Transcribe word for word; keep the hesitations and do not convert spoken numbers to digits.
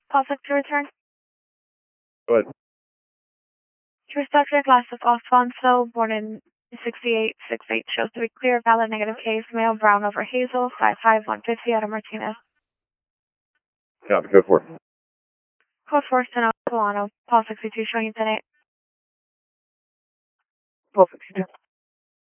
Call six to return. Go ahead. True subject, last of Alfonso, born in sixty-eight, sixty-eight, shows to be clear, valid, negative case, male, brown over hazel, five five, one fifty, out of Martinez. Copy, go for it. Code four, Steno, Solano, Paul sixty-two, showing you ten eight. Paul sixty-two.